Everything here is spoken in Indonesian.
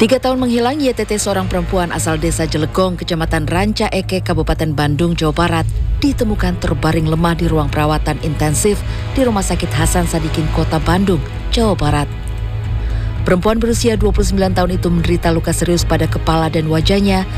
3 tahun menghilang, YTT seorang perempuan asal desa Jelegong, Kecamatan Ranca Eke, Kabupaten Bandung, Jawa Barat, ditemukan terbaring lemah di ruang perawatan intensif di Rumah Sakit Hasan Sadikin, Kota Bandung, Jawa Barat. Perempuan berusia 29 tahun itu menderita luka serius pada kepala dan wajahnya